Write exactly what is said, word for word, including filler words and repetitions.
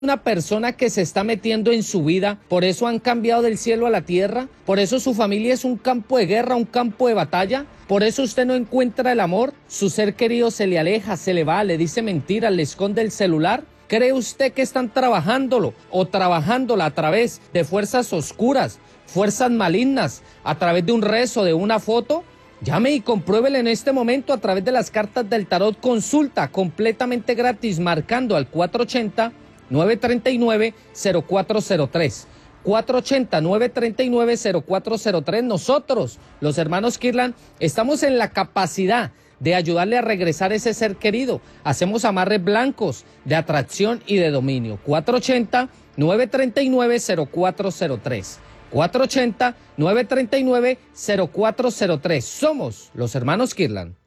Una persona que se está metiendo en su vida, por eso han cambiado del cielo a la tierra, por eso su familia es un campo de guerra, un campo de batalla, por eso usted no encuentra el amor, su ser querido se le aleja, se le va, le dice mentiras, le esconde el celular. ¿Cree usted que están trabajándolo o trabajándola a través de fuerzas oscuras, fuerzas malignas, a través de un rezo, de una foto? Llame y compruébele en este momento a través de las cartas del tarot. Consulta completamente gratis marcando al cuatro ochenta, nueve treinta y nueve, cero cuatro cero tres. cuatro ochenta, nueve treinta y nueve, cero cuatro cero tres. Nosotros, los hermanos Kirlan, estamos en la capacidad de ayudarle a regresar ese ser querido. Hacemos amarres blancos de atracción y de dominio. cuatro ochenta, nueve treinta y nueve, cero cuatro cero tres. cuatro ochenta, nueve treinta y nueve, cero cuatro cero tres. Somos los hermanos Kirlan.